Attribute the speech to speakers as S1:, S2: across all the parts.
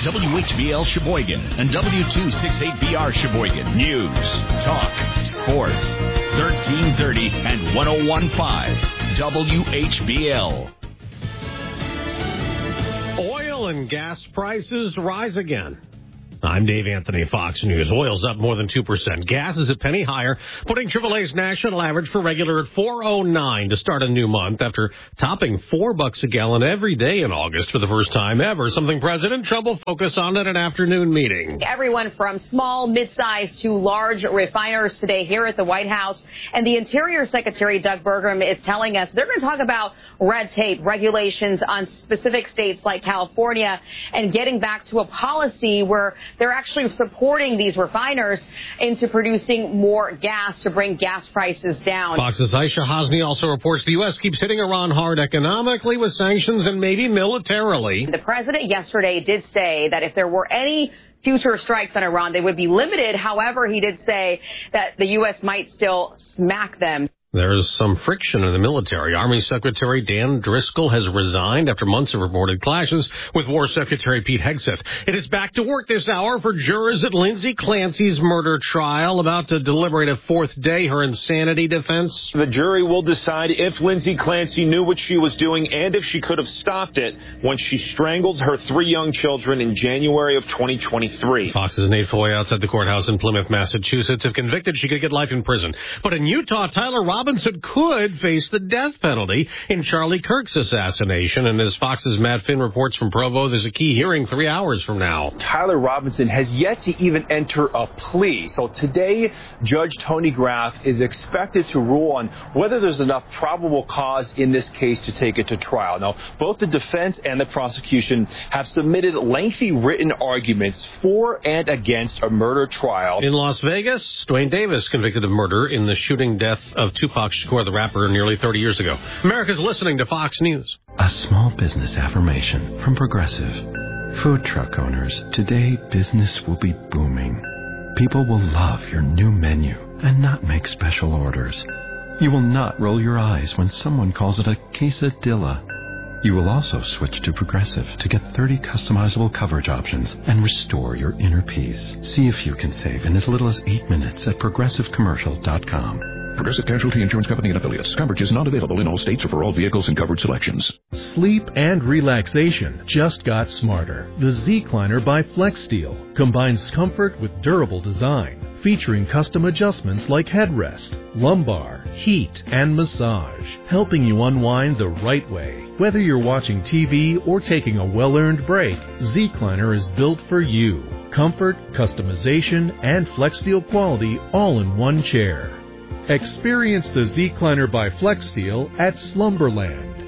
S1: WHBL Sheboygan and W268BR Sheboygan. News, talk, sports. 1330 and 101.5 WHBL.
S2: Oil and gas prices rise again. I'm Dave Anthony, Fox News. Oil's up more than 2%. Gas is a penny higher, putting AAA's national average for regular at $4.09 to start a new month after topping $4 a gallon every day in August for the first time ever, something President Trump will focus on at an afternoon meeting.
S3: Everyone from small, mid-sized to large refiners today here at the White House. And the Interior Secretary, Doug Burgum, is telling us they're going to talk about red tape, regulations on specific states like California, and getting back to a policy where they're actually supporting these refiners into producing more gas to bring gas prices down.
S2: Fox's Aisha Hasni also reports the U.S. keeps hitting Iran hard economically with sanctions and maybe militarily.
S3: The president yesterday did say that if there were any future strikes on Iran, they would be limited. However, he did say that the U.S. might still smack them.
S2: There's some friction in the military. Army Secretary Dan Driscoll has resigned after months of reported clashes with War Secretary Pete Hegseth. It is back to work this hour for jurors at Lindsay Clancy's murder trial, about to deliberate a fourth day her insanity defense.
S4: The jury will decide if Lindsay Clancy knew what she was doing and if she could have stopped it when she strangled her 3 young children in January of 2023.
S2: Fox's Nate Foy outside the courthouse in Plymouth, Massachusetts. If convicted, she could get life in prison. But in Utah, Tyler Robinson could face the death penalty in Charlie Kirk's assassination. And as Fox's Matt Finn reports from Provo, there's a key hearing 3 hours from now.
S4: Tyler Robinson has yet to even enter a plea. So today, Judge Tony Graff is expected to rule on whether there's enough probable cause in this case to take it to trial. Now, both the defense and the prosecution have submitted lengthy written arguments for and against a murder trial.
S2: In Las Vegas, Dwayne Davis convicted of murder in the shooting death of Tupac Shakur, the rapper, nearly 30 years ago. America's listening to Fox News.
S5: A small business affirmation from Progressive. Food truck owners, today business will be booming. People will love your new menu and not make special orders. You will not roll your eyes when someone calls it a quesadilla. You will also switch to Progressive to get 30 customizable coverage options and restore your inner peace. See if you can save in as little as 8 minutes at ProgressiveCommercial.com.
S6: Progressive Casualty Insurance Company and Affiliates. Coverage is not available in all states or for all vehicles and covered selections.
S7: Sleep and relaxation just got smarter. The Z-Cliner by FlexSteel combines comfort with durable design, featuring custom adjustments like headrest, lumbar, heat, and massage, helping you unwind the right way. Whether you're watching TV or taking a well-earned break, Z-Cliner is built for you. Comfort, customization, and FlexSteel quality all in one chair. Experience the Z-Cliner by FlexSteel at Slumberland.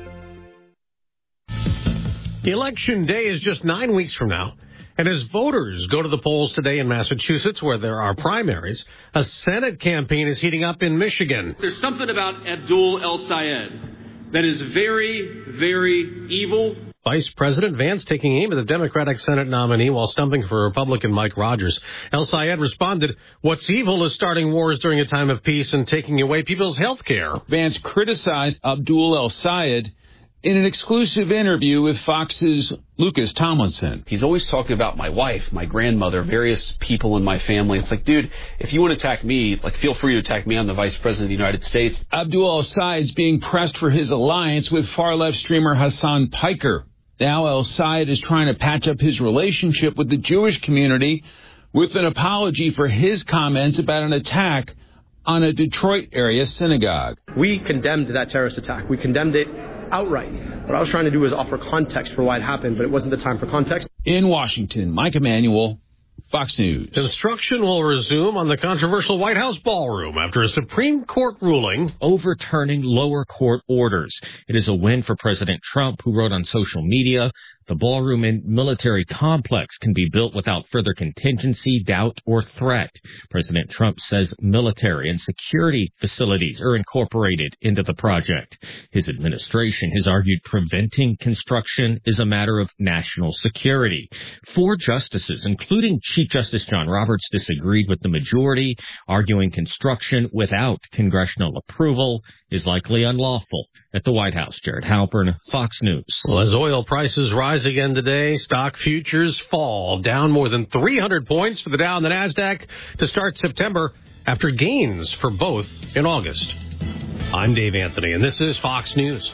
S2: Election day is just 9 weeks from now. And as voters go to the polls today in Massachusetts, where there are primaries, a Senate campaign is heating up in Michigan.
S8: There's something about Abdul El-Sayed that is very, very evil.
S2: Vice President Vance taking aim at the Democratic Senate nominee while stumping for Republican Mike Rogers. El-Sayed responded, "What's evil is starting wars during a time of peace and taking away people's health care."
S9: Vance criticized Abdul El-Sayed in an exclusive interview with Fox's Lucas Tomlinson.
S10: He's always talking about my wife, my grandmother, various people in my family. It's like, dude, if you want to attack me, feel free to attack me. I'm the Vice President of the United States.
S9: Abdul El-Sayed's being pressed for his alliance with far-left streamer Hassan Piker. Now El-Sayed is trying to patch up his relationship with the Jewish community with an apology for his comments about an attack on a Detroit area synagogue.
S11: We condemned that terrorist attack. We condemned it outright. What I was trying to do was offer context for why it happened, but it wasn't the time for context.
S9: In Washington, Mike Emanuel, Fox News.
S2: Construction will resume on the controversial White House ballroom after a Supreme Court ruling
S12: overturning lower court orders. It is a win for President Trump, who wrote on social media, "The ballroom and military complex can be built without further contingency, doubt, or threat." President Trump says military and security facilities are incorporated into the project. His administration has argued preventing construction is a matter of national security. 4 justices, including Chief Justice John Roberts, disagreed with the majority, arguing construction without congressional approval is likely unlawful. At the White House, Jared Halpern, Fox News.
S2: Well, as oil prices rise rise again today. Stock futures fall, down more than 300 points for the Dow and the NASDAQ to start September after gains for both in August. I'm Dave Anthony, and this is Fox News.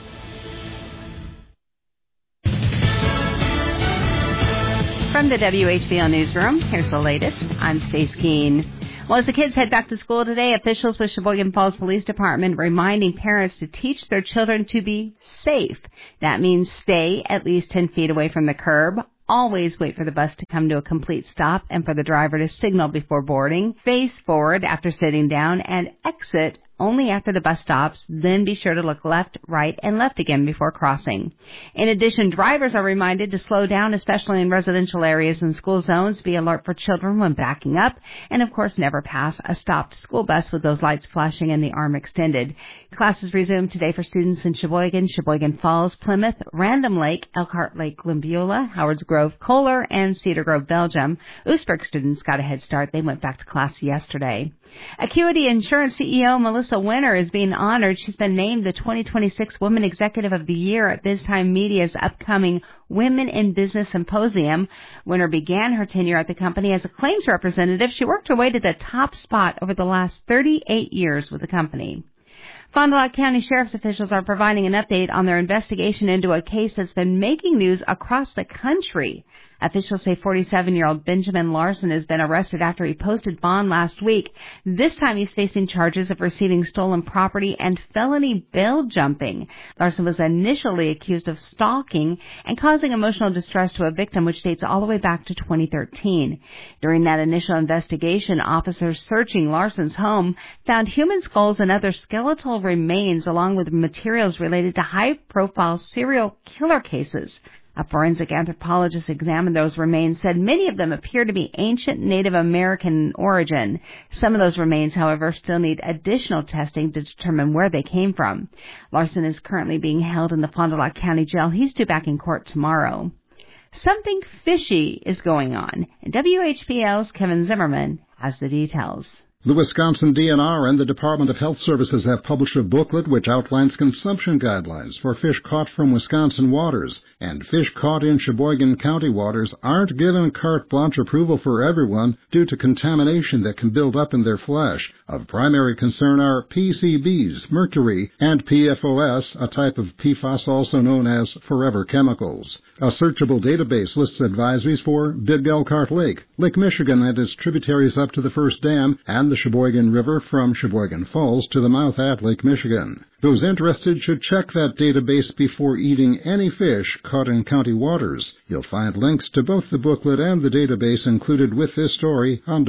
S13: From the WHBL Newsroom, here's the latest. I'm Stace Keene. Well, as the kids head back to school today, officials with Sheboygan Falls Police Department reminding parents to teach their children to be safe. That means stay at least 10 feet away from the curb. Always wait for the bus to come to a complete stop and for the driver to signal before boarding. Face forward after sitting down and exit only after the bus stops. Then be sure to look left, right, and left again before crossing. In addition, drivers are reminded to slow down, especially in residential areas and school zones. Be alert for children when backing up. And, of course, never pass a stopped school bus with those lights flashing and the arm extended. Classes resume today for students in Sheboygan, Sheboygan Falls, Plymouth, Random Lake, Elkhart Lake, Glenbeulah, Howards Grove, Kohler, and Cedar Grove, Belgium. Oostburg students got a head start. They went back to class yesterday. Acuity Insurance CEO Melissa Winter is being honored. She's been named the 2026 Women Executive of the Year at Biz Time Media's upcoming Women in Business Symposium. Winter began her tenure at the company as a claims representative. She worked her way to the top spot over the last 38 years with the company. Fond du Lac County Sheriff's officials are providing an update on their investigation into a case that's been making news across the country. Officials say 47-year-old Benjamin Larson has been arrested after he posted bond last week. This time he's facing charges of receiving stolen property and felony bail jumping. Larson was initially accused of stalking and causing emotional distress to a victim, which dates all the way back to 2013. During that initial investigation, officers searching Larson's home found human skulls and other skeletal remains along with materials related to high-profile serial killer cases. A forensic anthropologist examined those remains, said many of them appear to be ancient Native American origin. Some of those remains, however, still need additional testing to determine where they came from. Larson is currently being held in the Fond du Lac County Jail. He's due back in court tomorrow. Something fishy is going on, and WHBL's Kevin Zimmerman has the details.
S14: The Wisconsin DNR and the Department of Health Services have published a booklet which outlines consumption guidelines for fish caught from Wisconsin waters, and fish caught in Sheboygan County waters aren't given carte blanche approval for everyone due to contamination that can build up in their flesh. Of primary concern are PCBs, mercury, and PFOS, a type of PFAS also known as forever chemicals. A searchable database lists advisories for Big Elkhart Lake, Lake Michigan and its tributaries up to the first dam, and the Sheboygan River from Sheboygan Falls to the mouth at Lake Michigan. Those interested should check that database before eating any fish caught in county waters. You'll find links to both the booklet and the database included with this story on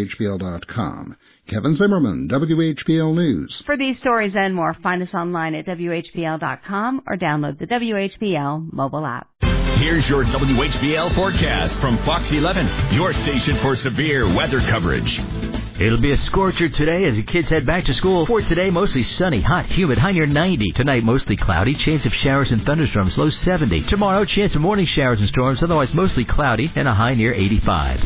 S14: WHBL.com. Kevin Zimmerman, WHBL News.
S13: For these stories and more, find us online at WHBL.com or download the WHBL mobile app.
S1: Here's your WHBL forecast from Fox 11, your station for severe weather coverage.
S15: It'll be a scorcher today as the kids head back to school. For today, mostly sunny, hot, humid, high near 90. Tonight, mostly cloudy, chance of showers and thunderstorms, low 70. Tomorrow, chance of morning showers and storms, otherwise mostly cloudy, and a high near 85.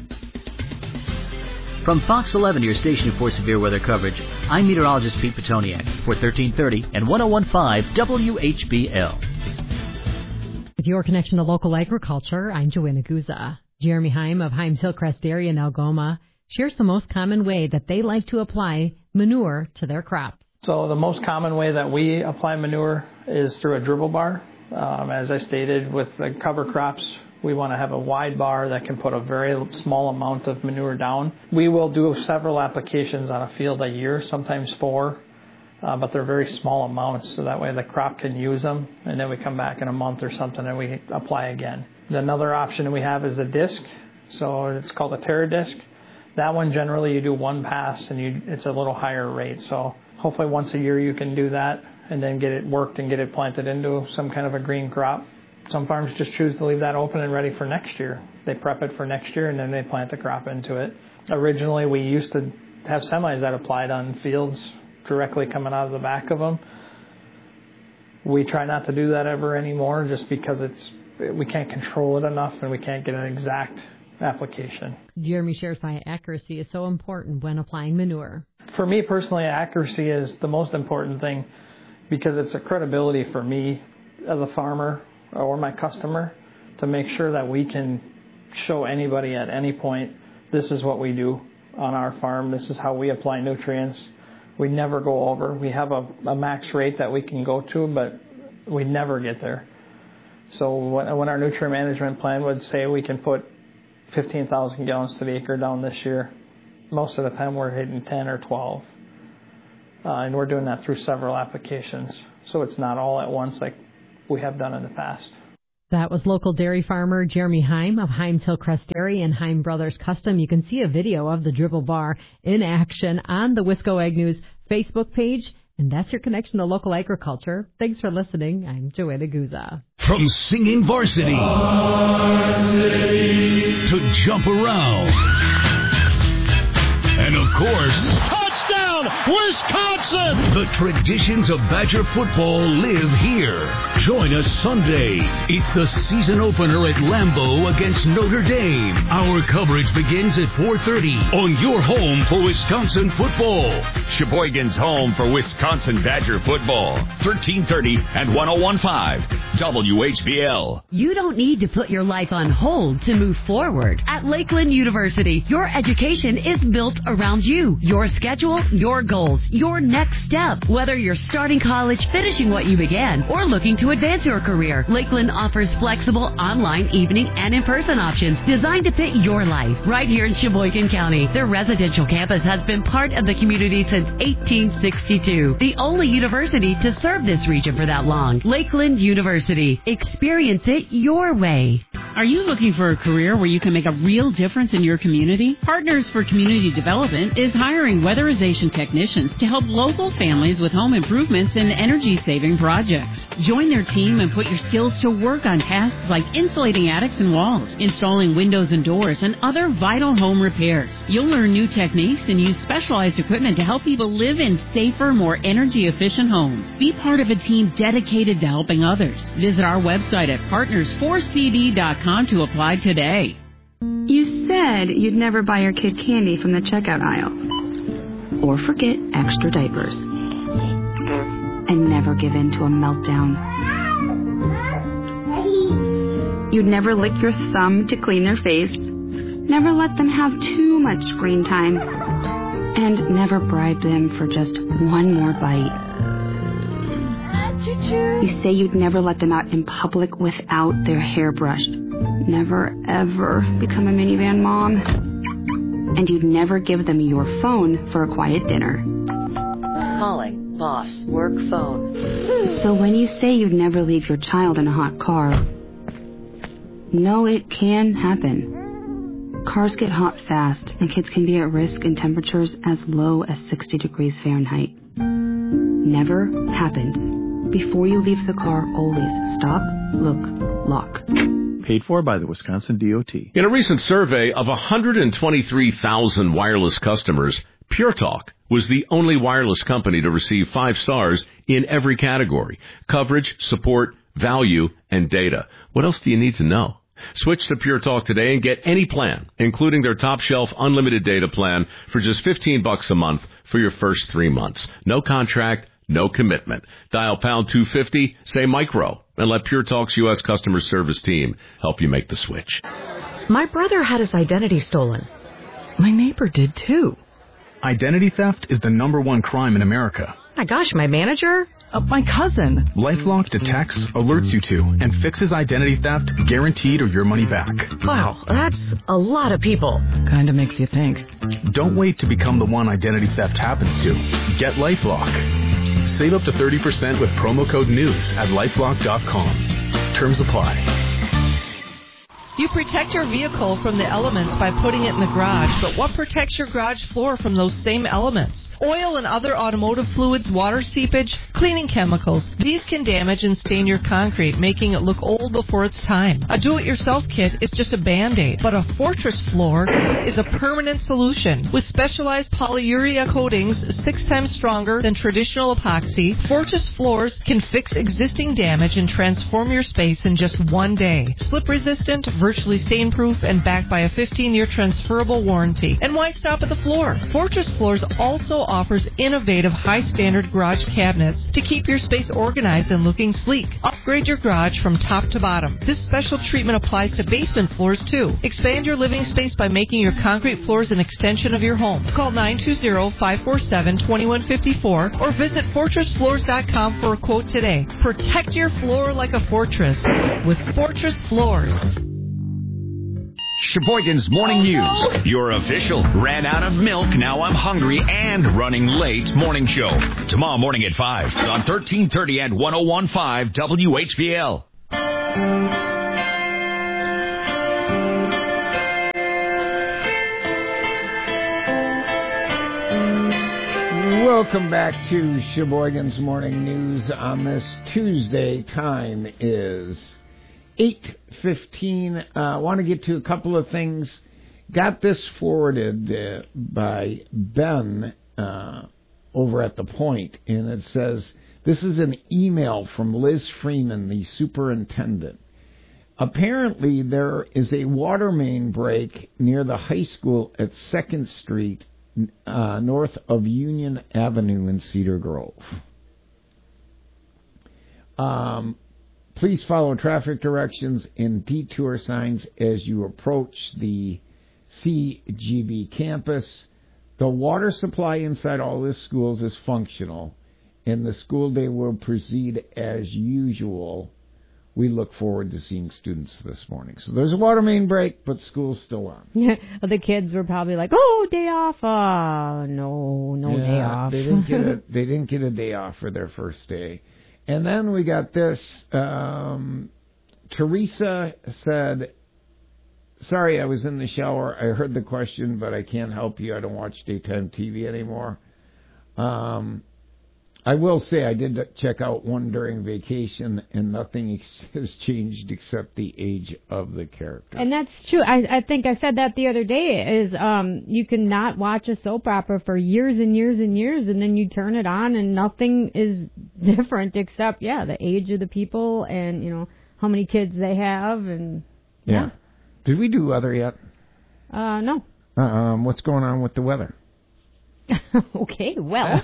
S15: From Fox 11, your station for severe weather coverage, I'm meteorologist Pete Petoniak for 1330 and 1015 WHBL.
S16: With your connection to local agriculture, I'm Joanna Guza. Jeremy Heim of Heim's Hillcrest Dairy in Algoma shares the most common way that they like to apply manure to their crops.
S17: So the most common way that we apply manure is through a dribble bar. As I stated, with the cover crops, we want to have a wide bar that can put a very small amount of manure down. We will do several applications on a field a year, sometimes 4, but they're very small amounts, so that way the crop can use them, and then we come back in a month or something and we apply again. Another option we have is a disc, so it's called a Terra disc. That one generally you do one pass and it's a little higher rate, so hopefully once a year you can do that and then get it worked and get it planted into some kind of a green crop. Some farms just choose to leave that open and ready for next year. They prep it for next year and then they plant the crop into it. Originally we used to have semis that applied on fields directly coming out of the back of them. We try not to do that ever anymore just because we can't control it enough and we can't get an exact application.
S16: Jeremy shares why accuracy is so important when applying manure.
S17: For me personally, accuracy is the most important thing because it's a credibility for me as a farmer or my customer to make sure that we can show anybody at any point, this is what we do on our farm, this is how we apply nutrients. We never go over. We have a max rate that we can go to, but we never get there. So when our nutrient management plan would say we can put 15,000 gallons to the acre down this year, most of the time we're hitting 10 or 12. And we're doing that through several applications. So it's not all at once like we have done in the past.
S16: That was local dairy farmer Jeremy Heim of Himes Hillcrest Dairy and Heim Brothers Custom. You can see a video of the dribble bar in action on the Wisco Ag News Facebook page. And that's your connection to local agriculture. Thanks for listening. I'm Joanna Guza.
S1: From singing varsity to jump around. And of course,
S2: touchdown, Wisconsin!
S1: The traditions of Badger football live here. Join us Sunday. It's the season opener at Lambeau against Notre Dame. Our coverage begins at 4:30 on your home for Wisconsin football. Sheboygan's home for Wisconsin Badger football. 1330 and 101.5 WHBL.
S18: You don't need to put your life on hold to move forward. At Lakeland University, your education is built around you, your schedule, your goals, your next step. Whether you're starting college, finishing what you began, or looking to advance your career, Lakeland offers flexible online, evening, and in-person options designed to fit your life. Right here in Sheboygan County, their residential campus has been part of the community since 1862. The only university to serve this region for that long. Lakeland University. Experience it your way.
S19: Are you looking for a career where you can make a real difference in your community? Partners for Community Development is hiring weatherization technicians to help local families with home improvements and energy-saving projects. Join their team and put your skills to work on tasks like insulating attics and walls, installing windows and doors, and other vital home repairs. You'll learn new techniques and use specialized equipment to help people live in safer, more energy-efficient homes. Be part of a team dedicated to helping others. Visit our website at partners4cd.com to apply today.
S20: You said you'd never buy your kid candy from the checkout aisle. Or forget extra diapers. And never give in to a meltdown. You'd never lick your thumb to clean their face. Never let them have too much screen time. And never bribe them for just one more bite. You say you'd never let them out in public without their hair brushed. Never, ever become a minivan mom. And you'd never give them your phone for a quiet dinner.
S21: Calling, boss, work phone.
S20: So when you say you'd never leave your child in a hot car, no, it can happen. Cars get hot fast, and kids can be at risk in temperatures as low as 60 degrees Fahrenheit. Never happens. Before you leave the car, always stop, look, lock.
S22: Paid for by the Wisconsin DOT.
S23: In a recent survey of 123,000 wireless customers, Pure Talk was the only wireless company to receive 5 stars in every category: coverage, support, value, and data. What else do you need to know? Switch to Pure Talk today and get any plan, including their top-shelf unlimited data plan, for just $15 a month for your first 3 months. No contract, no commitment. Dial pound 250, say micro, and let Pure Talk's U.S. customer service team help you make the switch.
S24: My brother had his identity stolen. My neighbor did too.
S25: Identity theft is the #1 crime in America.
S24: My gosh, my manager? My cousin.
S25: LifeLock detects, alerts you to, and fixes identity theft, guaranteed or your money back.
S24: Wow, that's a lot of people. Kinda makes you think.
S25: Don't wait to become the one identity theft happens to. Get LifeLock. Save up to 30% with promo code NEWS at LifeLock.com. Terms apply.
S26: You protect your vehicle from the elements by putting it in the garage, but what protects your garage floor from those same elements? Oil and other automotive fluids, water seepage, cleaning chemicals. These can damage and stain your concrete, making it look old before its time. A do-it-yourself kit is just a Band-Aid, but a Fortress floor is a permanent solution. With specialized polyurea coatings 6 times stronger than traditional epoxy, Fortress floors can fix existing damage and transform your space in just one day. Slip-resistant, virtually stain-proof and backed by a 15-year transferable warranty. And why stop at the floor? Fortress Floors also offers innovative high-standard garage cabinets to keep your space organized and looking sleek. Upgrade your garage from top to bottom. This special treatment applies to basement floors, too. Expand your living space by making your concrete floors an extension of your home. Call 920-547-2154 or visit FortressFloors.com for a quote today. Protect your floor like a fortress with Fortress Floors.
S3: Sheboygan's Morning News. Your official ran out of milk, now I'm hungry, and running late morning show. Tomorrow morning at 5 on 1330 and 101.5 WHBL.
S4: Welcome back to Sheboygan's Morning News on this Tuesday. Time is 8:15. I want to get to a couple of things. Got this forwarded by Ben over at The Point, and it says, this is an email from Liz Freeman, the superintendent. Apparently, there is a water main break near the high school at 2nd Street, north of Union Avenue in Cedar Grove. Please follow traffic directions and detour signs as you approach the CGB campus. The water supply inside all the schools is functional, and the school day will proceed as usual. We look forward to seeing students this morning. So there's a water main break, but school's still on.
S5: Yeah, the kids were probably like, "Oh, day off." No day off.
S4: They didn't get a day off for their first day. And then we got this. Teresa said, "Sorry, I was in the shower. I heard the question, but I can't help you. I don't watch daytime TV anymore." I will say I did check out one during vacation, and nothing has changed except the age of the character.
S5: And that's true. I think I said that the other day, is you can not watch a soap opera for years and years and years, and then you turn it on, and nothing is different except, the age of the people and, how many kids they have. And
S4: yeah. Did we do weather yet?
S5: No.
S4: What's going on with the weather?
S5: Okay, well...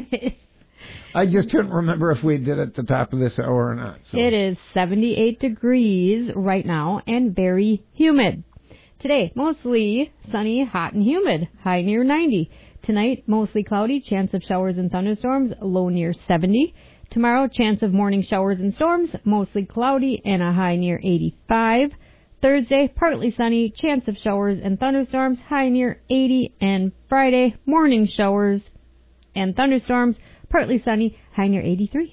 S4: I just couldn't remember if we did it at the top of this hour or not. So.
S5: It is 78 degrees right now and very humid. Today, mostly sunny, hot, and humid, high near 90. Tonight, mostly cloudy, chance of showers and thunderstorms, low near 70. Tomorrow, chance of morning showers and storms, mostly cloudy, and a high near 85. Thursday, partly sunny, chance of showers and thunderstorms, high near 80. And Friday, morning showers and thunderstorms, partly sunny, high near 83.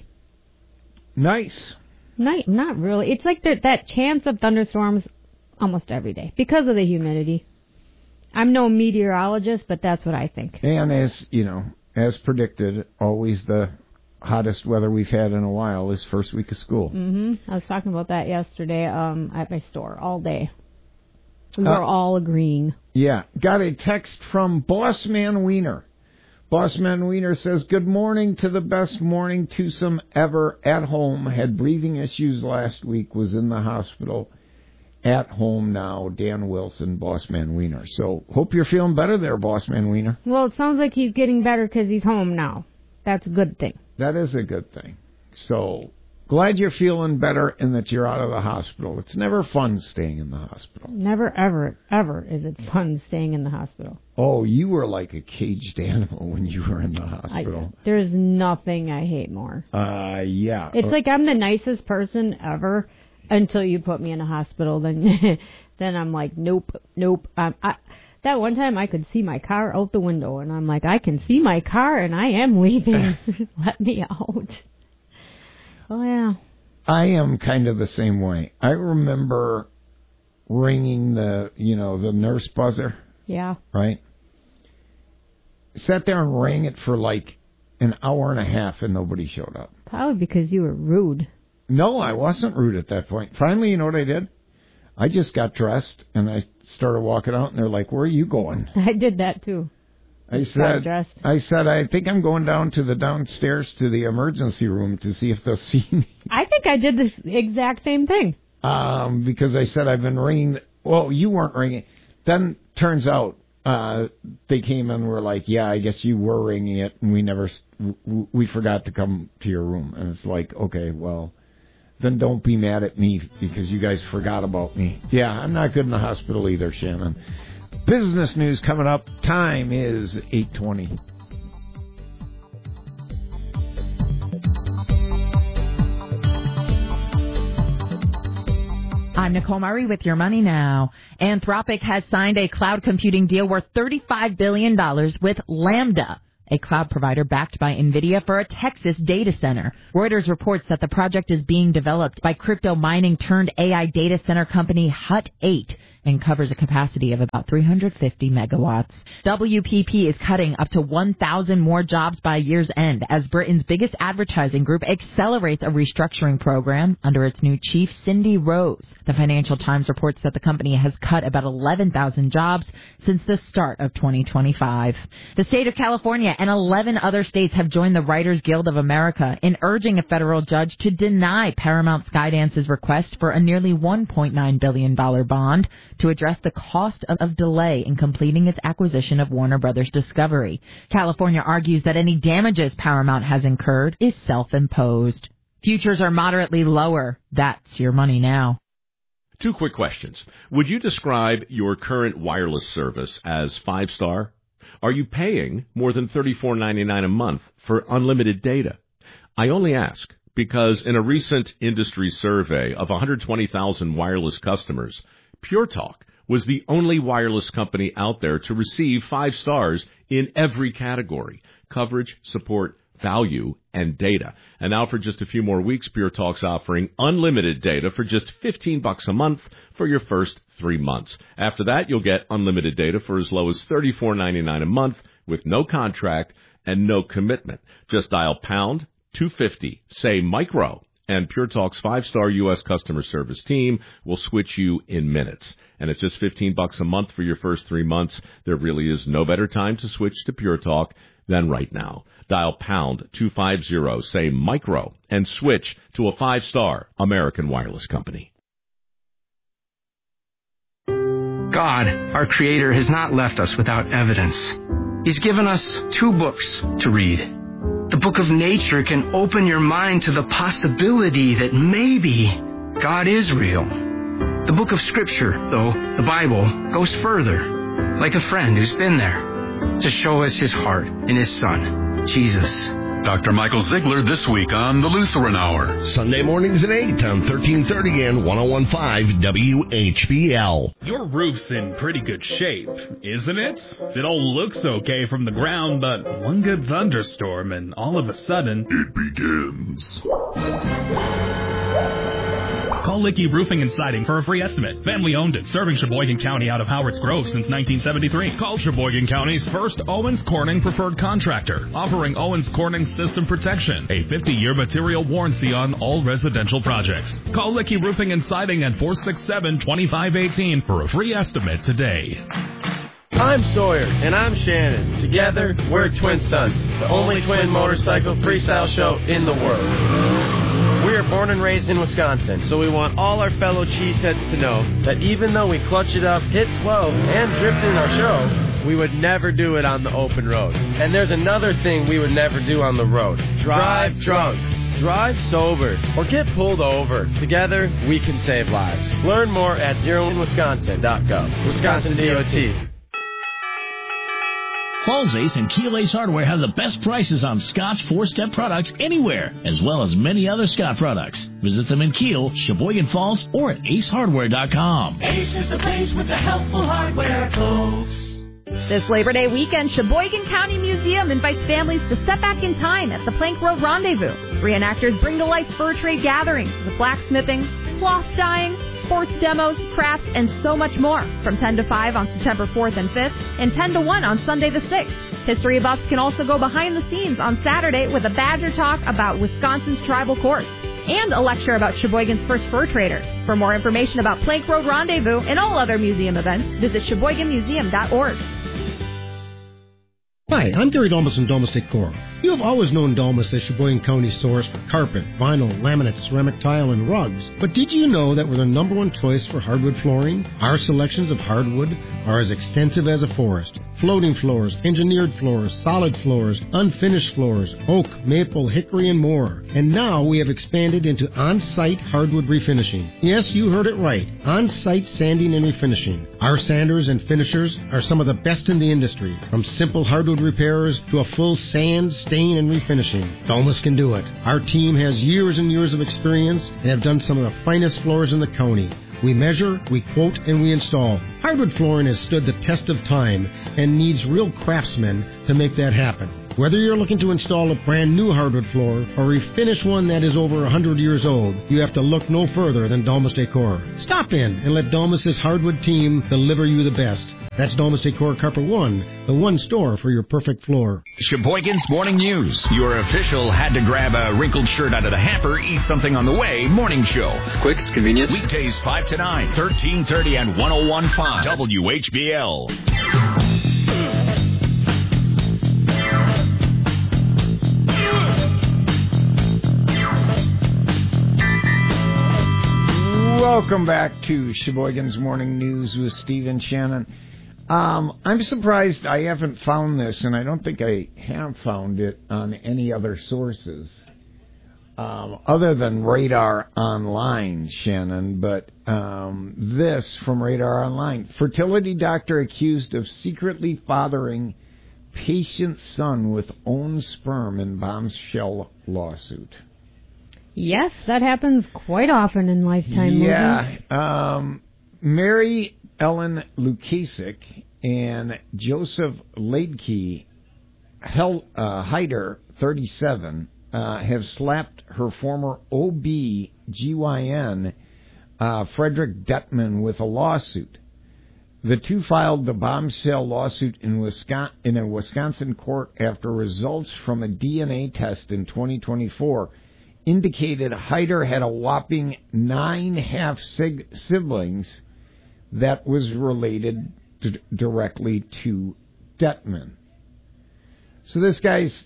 S4: Nice.
S5: Not really. It's like that chance of thunderstorms almost every day because of the humidity. I'm no meteorologist, but that's what I think.
S4: And as predicted, always the hottest weather we've had in a while is first week of school.
S5: I was talking about that yesterday at my store all day. We were all agreeing.
S4: Yeah. Got a text from Bossman Wiener. Bossman Wiener says, "Good morning to the best morning twosome ever at home. Had breathing issues last week. Was in the hospital. At home now. Dan Wilson, Bossman Wiener." So hope you're feeling better there, Bossman Wiener.
S5: Well, it sounds like he's getting better because he's home now. That's a good thing.
S4: That is a good thing. So glad you're feeling better and that you're out of the hospital. It's never fun staying in the hospital.
S5: Never, ever is it fun staying in the hospital.
S4: Oh, you were like a caged animal when you were in the hospital.
S5: There's nothing I hate more.
S4: Yeah.
S5: It's like I'm the nicest person ever until you put me in a hospital. Then I'm like, nope. That one time I could see my car out the window, and I'm like, I can see my car, and I am leaving. Let me out. Oh, yeah.
S4: I am kind of the same way. I remember ringing the nurse buzzer.
S5: Yeah.
S4: Right? Sat there and rang it for like an hour and a half, and nobody showed up.
S5: Probably because you were rude.
S4: No, I wasn't rude at that point. Finally, you know what I did? I just got dressed, and I started walking out, and they're like, "Where are you going?"
S5: I did that, too.
S4: I said, I think I'm going down to the downstairs to the emergency room to see if they'll see me.
S5: I think I did the exact same thing.
S4: because I said I've been ringing. Well, you weren't ringing. Then turns out they came and were like, yeah, I guess you were ringing it, and we forgot to come to your room. And it's like, okay, well, then don't be mad at me because you guys forgot about me. Yeah, I'm not good in the hospital either, Shannon. Business news coming up. Time is 8:20.
S6: I'm Nicole Murray with Your Money Now. Anthropic has signed a cloud computing deal worth $35 billion with Lambda, a cloud provider backed by NVIDIA for a Texas data center. Reuters reports that the project is being developed by crypto mining turned AI data center company Hut 8 and covers a capacity of about 350 megawatts. WPP is cutting up to 1,000 more jobs by year's end as Britain's biggest advertising group accelerates a restructuring program under its new chief, Cindy Rose. The Financial Times reports that the company has cut about 11,000 jobs since the start of 2025. The state of California and 11 other states have joined the Writers Guild of America in urging a federal judge to deny Paramount Skydance's request for a nearly $1.9 billion bond to address the cost of delay in completing its acquisition of Warner Brothers Discovery. California argues that any damages Paramount has incurred is self-imposed. Futures are moderately lower. That's Your Money Now.
S23: 2 quick questions. Would you describe your current wireless service as 5-star? Are you paying more than $34.99 a month for unlimited data? I only ask because in a recent industry survey of 120,000 wireless customers, Pure Talk was the only wireless company out there to receive 5 stars in every category: coverage, support, value, and data. And now for just a few more weeks, Pure Talk's offering unlimited data for just $15 a month for your first 3 months. After that, you'll get unlimited data for as low as $34.99 a month with no contract and no commitment. Just dial pound 250, say micro, and Pure Talk's 5-star U.S. customer service team will switch you in minutes. And it's just $15 a month for your first 3 months. There really is no better time to switch to Pure Talk than right now. Dial pound 250, say micro, and switch to a 5-star American wireless company.
S7: God, our Creator, has not left us without evidence. He's given us 2 books to read. The book of nature can open your mind to the possibility that maybe God is real. The book of Scripture, though, the Bible, goes further, like a friend who's been there, to show us His heart in His Son, Jesus.
S8: Dr. Michael Ziegler this week on the Lutheran Hour. Sunday mornings at 8 on 1330 and 101.5 WHBL.
S9: Your roof's in pretty good shape, isn't it? It all looks okay from the ground, but one good thunderstorm and all of a sudden...
S8: it begins.
S9: Call Licky Roofing and Siding for a free estimate. Family owned and serving Sheboygan County out of Howard's Grove since 1973.
S8: Call Sheboygan County's first Owens Corning preferred contractor, offering Owens Corning system protection,
S9: a 50-year material warranty on all residential projects. Call Licky Roofing and Siding at 467-2518 for a free estimate today.
S10: I'm Sawyer, and I'm Shannon. Together, we're Twin Stunts, the only twin motorcycle freestyle show in the world. We are born and raised in Wisconsin, so we want all our fellow cheeseheads to know that even though we clutch it up, hit 12, and drift in our show, we would never do it on the open road. And there's another thing we would never do on the road. Drive drunk. Drive sober. Or get pulled over. Together, we can save lives. Learn more at zeroinwisconsin.gov. Wisconsin DOT.
S11: Falls Ace and Keel Ace Hardware have the best prices on Scott's 4-step products anywhere, as well as many other Scott products. Visit them in Keel, Sheboygan Falls, or at acehardware.com.
S27: Ace is the place with the helpful hardware, folks.
S28: This Labor Day weekend, Sheboygan County Museum invites families to step back in time at the Plank Road Rendezvous. Reenactors bring to life fur trade gatherings with blacksmithing, cloth dyeing, sports demos, crafts, and so much more from 10 to 5 on September 4th and 5th and 10 to 1 on Sunday the 6th. History buffs can also go behind the scenes on Saturday with a Badger talk about Wisconsin's tribal courts and a lecture about Sheboygan's first fur trader. For more information about Plank Road Rendezvous and all other museum events, visit SheboyganMuseum.org.
S29: Hi, I'm Gary Domus from Domus Decor.
S1: You have always known Dalmas as Sheboygan County's source for carpet, vinyl, laminate, ceramic tile, and rugs. But did you know that we're the number one choice for hardwood flooring? Our selections of hardwood are as extensive as a forest. Floating floors, engineered floors, solid floors, unfinished floors, oak, maple, hickory, and more. And now we have expanded into on-site hardwood refinishing. Yes, you heard it right. On-site sanding and refinishing. Our sanders and finishers are some of the best in the industry. From simple hardwood repairers to a full sand, stain, and refinishing. Dalmas can do it. Our team has years and years of experience and have done some of the finest floors in the county. We measure, we quote, and we install. Hardwood flooring has stood the test of time and needs real craftsmen to make that happen. Whether you're looking to install a brand new hardwood floor or refinish one that is over 100 years old, you have to look no further than Dalmas Decor. Stop in and let Dalmas' hardwood team deliver you the best. That's Dalmas Decor Carpet One, the one store for your perfect floor.
S3: Sheboygan's Morning News. Your official had to grab a wrinkled shirt out of the hamper, eat something on the way morning show.
S2: It's quick, it's convenient.
S3: Weekdays 5 to 9, 1330 and 101.5 WHBL.
S4: Welcome back to Sheboygan's Morning News with Steve and Shannon. I'm surprised I haven't found this, and I don't think I have found it on any other sources other than Radar Online, Shannon. But this from Radar Online. Fertility doctor accused of secretly fathering patient son with own sperm in bombshell lawsuit.
S5: Yes, that happens quite often in Lifetime movies.
S4: Yeah. Mary Ellen Lukasik and Joseph Leidke Heider, 37, have slapped her former OB-GYN, Frederick Detman, with a lawsuit. The two filed the bombshell lawsuit in a Wisconsin court after results from a DNA test in 2024 indicated Heider had a whopping 9 half-siblings that was related directly to Detman. So this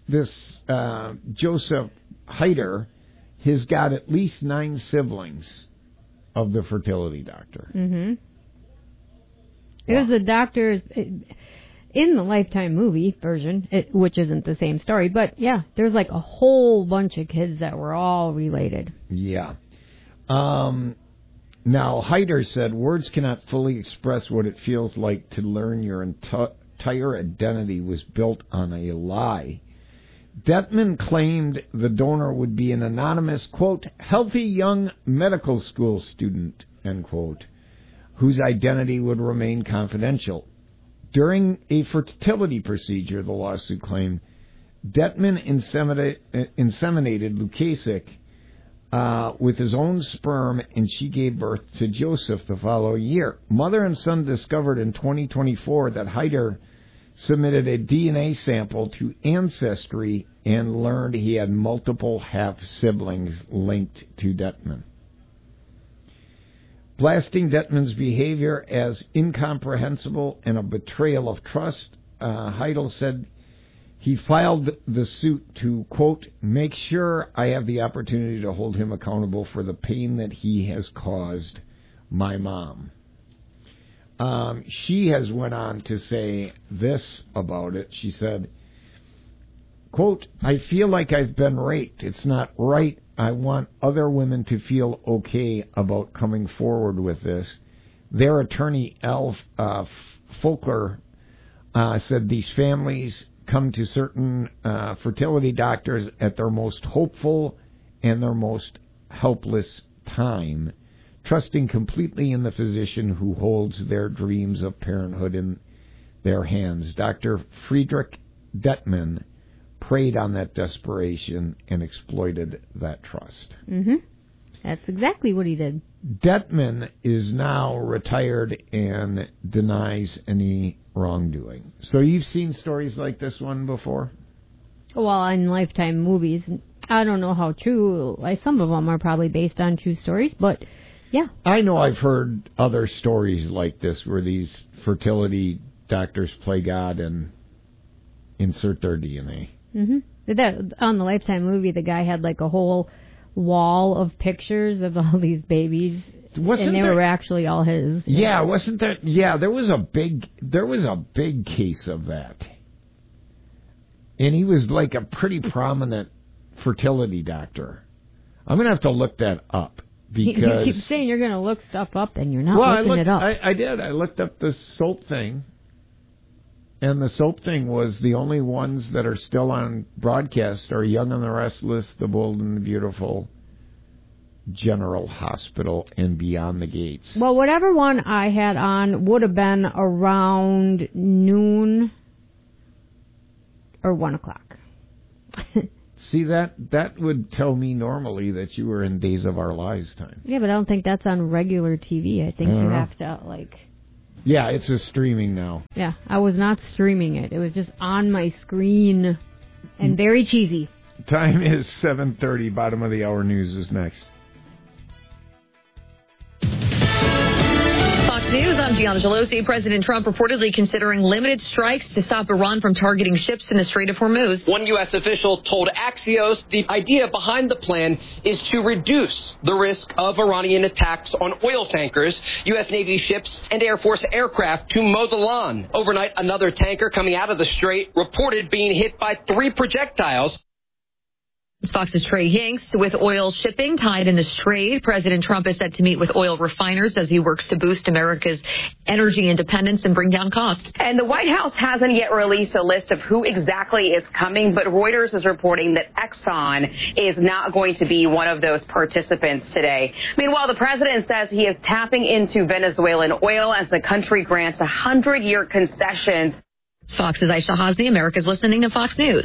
S4: Joseph Heider has got at least 9 siblings of the fertility doctor.
S5: Mm-hmm. It was the doctor's... In the Lifetime movie version, which isn't the same story, but yeah, there's like a whole bunch of kids that were all related.
S4: Yeah. Now, Heider said, words cannot fully express what it feels like to learn your entire identity was built on a lie. Detman claimed the donor would be an anonymous, quote, healthy young medical school student, end quote, whose identity would remain confidential. During a fertility procedure, the lawsuit claimed, Detman inseminated Lukasik with his own sperm, and she gave birth to Joseph the following year. Mother and son discovered in 2024 that Heider submitted a DNA sample to Ancestry and learned he had multiple half-siblings linked to Detman. Blasting Detman's behavior as incomprehensible and a betrayal of trust, Heidel said he filed the suit to, quote, make sure I have the opportunity to hold him accountable for the pain that he has caused my mom. She has went on to say this about it. She said, quote, I feel like I've been raped. It's not right. I want other women to feel okay about coming forward with this. Their attorney, Al Folkler, said these families come to certain fertility doctors at their most hopeful and their most helpless time, trusting completely in the physician who holds their dreams of parenthood in their hands. Dr. Friedrich Detman preyed on that desperation and exploited that trust.
S5: Mm-hmm. That's exactly what he did.
S4: Detman is now retired and denies any wrongdoing. So you've seen stories like this one before?
S5: Well, in Lifetime movies. I don't know how true. Some of them are probably based on true stories, but yeah.
S4: I know I've heard other stories like this where these fertility doctors play God and insert their DNA.
S5: That on the Lifetime movie, the guy had like a whole wall of pictures of all these babies, and they were actually all his.
S4: Yeah, wasn't there? Yeah, there was a big case of that, and he was like a pretty prominent fertility doctor. I'm gonna have to look that up because
S5: you keep saying you're gonna look stuff up, and you're not looking it up.
S4: I did. I looked up the soap thing. And the soap thing was the only ones that are still on broadcast are Young and the Restless, The Bold and the Beautiful, General Hospital, and Beyond the Gates.
S5: Well, whatever one I had on would have been around noon or 1 o'clock.
S4: See, that would tell me normally that you were in Days of Our Lives time.
S5: Yeah, but I don't think that's on regular TV. I think you have to, like...
S4: Yeah, it's a streaming now.
S5: Yeah, I was not streaming it. It was just on my screen and very cheesy.
S4: Time is 7:30. Bottom of the hour news is next.
S2: Fox News, I'm Gianna Gelosi. President Trump reportedly considering limited strikes to stop Iran from targeting ships in the Strait of Hormuz.
S12: One U.S. official told Axios the idea behind the plan is to reduce the risk of Iranian attacks on oil tankers, U.S. Navy ships, and Air Force aircraft to mow the lawn. Overnight, another tanker coming out of the Strait reported being hit by 3 projectiles.
S2: Fox's Trey Hinks. With oil shipping tied in the Strait, President Trump is set to meet with oil refiners as he works to boost America's energy independence and bring down costs.
S13: And the White House hasn't yet released a list of who exactly is coming, but Reuters is reporting that Exxon is not going to be one of those participants today. Meanwhile, the president says he is tapping into Venezuelan oil as the country grants 100-year concessions.
S2: Fox's Aisha Hasni, America's listening to Fox News.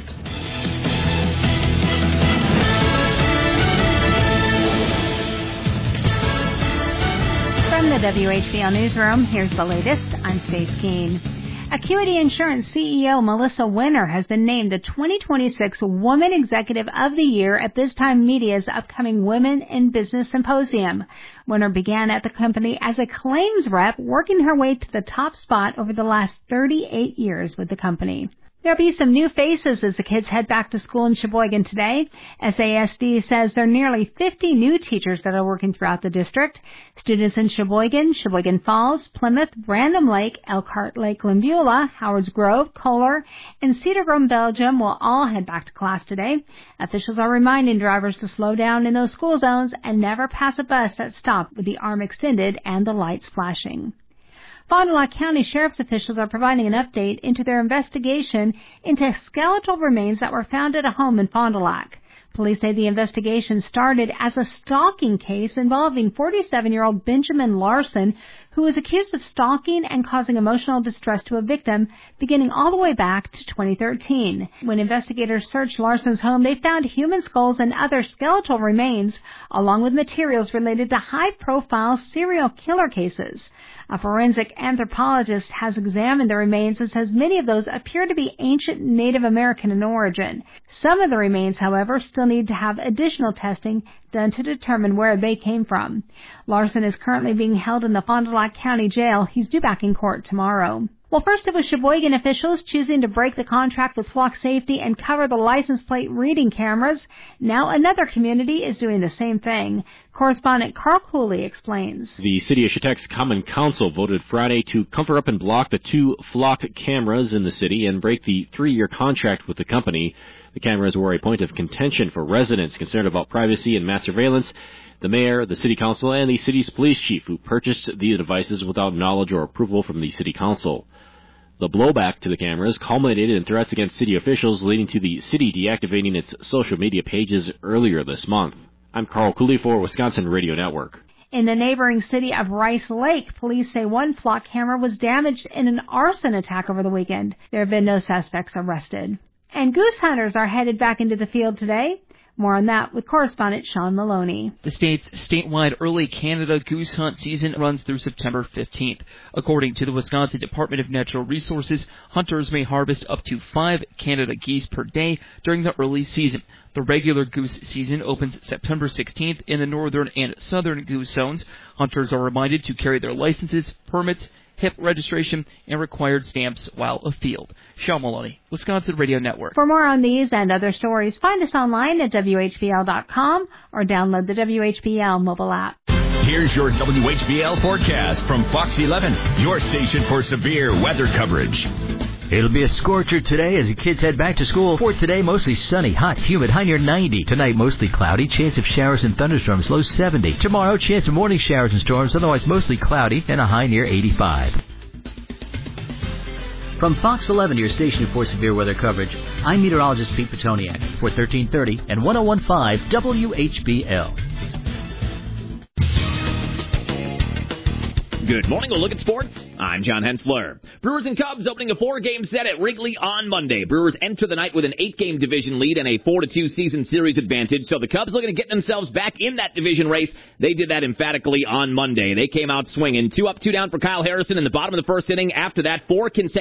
S14: From the WHBL Newsroom, here's the latest. I'm Stace Keene. Acuity Insurance CEO Melissa Winter has been named the 2026 Woman Executive of the Year at BizTime Media's upcoming Women in Business Symposium. Winter began at the company as a claims rep, working her way to the top spot over the last 38 years with the company. There'll be some new faces as the kids head back to school in Sheboygan today. SASD says there are nearly 50 new teachers that are working throughout the district. Students in Sheboygan, Sheboygan Falls, Plymouth, Random Lake, Elkhart Lake, Limbula, Howards Grove, Kohler, and Cedar Grove, Belgium will all head back to class today. Officials are reminding drivers to slow down in those school zones and never pass a bus that stopped with the arm extended and the lights flashing. Fond du Lac County Sheriff's officials are providing an update into their investigation into skeletal remains that were found at a home in Fond du Lac. Police say the investigation started as a stalking case involving 47-year-old Benjamin Larson, who was accused of stalking and causing emotional distress to a victim beginning all the way back to 2013. When investigators searched Larson's home, they found human skulls and other skeletal remains, along with materials related to high-profile serial killer cases. A forensic anthropologist has examined the remains and says many of those appear to be ancient Native American in origin. Some of the remains, however, still need to have additional testing done to determine where they came from. Larson is currently being held in the Fond du Lac County Jail. He's due back in court tomorrow. Well, first it was Sheboygan officials choosing to break the contract with Flock Safety and cover the license plate reading cameras. Now another community is doing the same thing. Correspondent Carl Cooley explains.
S15: The City of Chautauqua's Common Council voted Friday to cover up and block the 2 Flock cameras in the city and break the 3-year contract with the company. The cameras were a point of contention for residents concerned about privacy and mass surveillance. The mayor, the city council, and the city's police chief, who purchased the devices without knowledge or approval from the city council. The blowback to the cameras culminated in threats against city officials, leading to the city deactivating its social media pages earlier this month. I'm Carl Cooley for Wisconsin Radio Network.
S14: In the neighboring city of Rice Lake, police say one Flock camera was damaged in an arson attack over the weekend. There have been no suspects arrested. And goose hunters are headed back into the field today. More on that with correspondent Sean Maloney.
S16: The state's statewide early Canada goose hunt season runs through September 15th. According to the Wisconsin Department of Natural Resources, hunters may harvest up to 5 Canada geese per day during the early season. The regular goose season opens September 16th in the northern and southern goose zones. Hunters are reminded to carry their licenses, permits, HIP registration, and required stamps while afield. Sean Maloney, Wisconsin Radio Network.
S14: For more on these and other stories, find us online at WHBL.com or download the WHBL mobile app.
S3: Here's your WHBL forecast from Fox 11, your station for severe weather coverage.
S17: It'll be a scorcher today as the kids head back to school. For today, mostly sunny, hot, humid, high near 90. Tonight, mostly cloudy, chance of showers and thunderstorms, low 70. Tomorrow, chance of morning showers and storms, otherwise mostly cloudy, and a high near 85. From Fox 11, your station for severe weather coverage, I'm meteorologist Pete Petoniak for 1330 and 101.5 WHBL.
S18: Good morning. We'll look at sports. I'm John Hensler. Brewers and Cubs opening a 4-game set at Wrigley on Monday. Brewers enter the night with an 8-game division lead and a 4-2 season series advantage. So the Cubs looking to get themselves back in that division race. They did that emphatically on Monday. They came out swinging. 2 up, 2 down for Kyle Harrison in the bottom of the first inning. After that, 4 consecutive